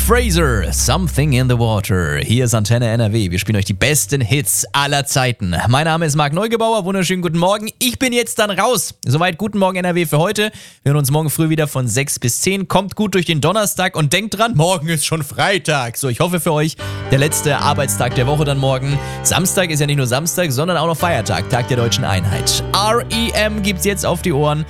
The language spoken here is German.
Fraser, Something in the Water. Hier ist Antenne NRW. Wir spielen euch die besten Hits aller Zeiten. Mein Name ist Marc Neugebauer. Wunderschönen guten Morgen. Ich bin jetzt dann raus. Soweit guten Morgen NRW für heute. Wir hören uns morgen früh wieder von 6 bis 10. Kommt gut durch den Donnerstag und denkt dran, morgen ist schon Freitag. So, ich hoffe für euch, der letzte Arbeitstag der Woche dann morgen. Samstag ist ja nicht nur Samstag, sondern auch noch Feiertag, Tag der Deutschen Einheit. R.E.M. gibt's jetzt auf die Ohren.